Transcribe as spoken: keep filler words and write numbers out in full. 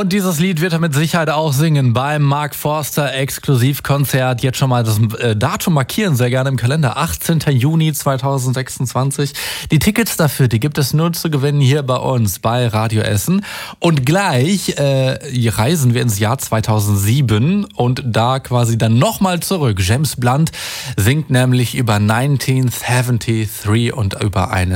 Und dieses Lied wird er mit Sicherheit auch singen beim Mark Forster Exklusivkonzert. Jetzt schon mal das äh, Datum markieren, sehr gerne im Kalender. achtzehnten Juni zweitausendsechsundzwanzig. Die Tickets dafür, die gibt es nur zu gewinnen hier bei uns bei Radio Essen. Und gleich äh, reisen wir ins Jahr zweitausendsieben und da quasi dann nochmal zurück. James Blunt singt nämlich über neunzehnhundertdreiundsiebzig und über eine